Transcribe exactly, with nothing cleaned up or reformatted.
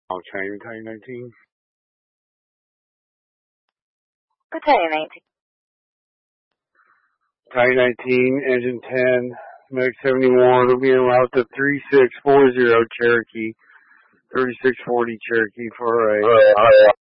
I'll train Battalion nineteen. Battalion nineteen. Battalion nineteen, Engine ten, Medic seventy-one will be en route to three six four zero Cherokee, thirty-six forty Cherokee for a